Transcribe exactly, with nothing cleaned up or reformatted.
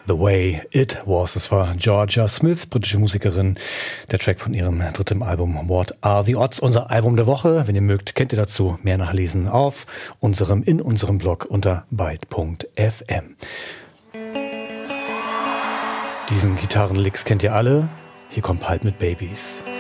The Way It Was. Das war Georgia Smith, britische Musikerin. Der Track von ihrem dritten Album What Are the Odds? Unser Album der Woche. Wenn ihr mögt, könnt ihr dazu mehr nachlesen auf unserem, in unserem Blog unter byte punkt f m. Diesen Gitarrenlicks kennt ihr alle. Hier kommt Halt mit Babies.